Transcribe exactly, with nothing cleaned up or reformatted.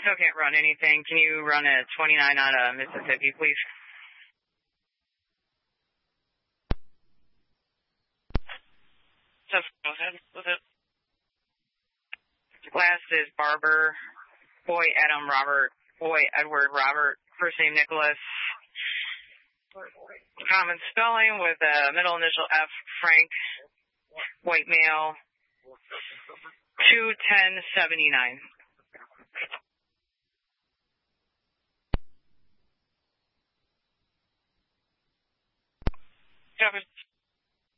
still can't run anything. Can you run a twenty-nine out of Mississippi, please? Just go ahead with it. Last is Barber, boy Adam Robert, boy Edward Robert, first name Nicholas. Common spelling with a middle initial F, Frank, white male, two ten seventy-nine. Copy.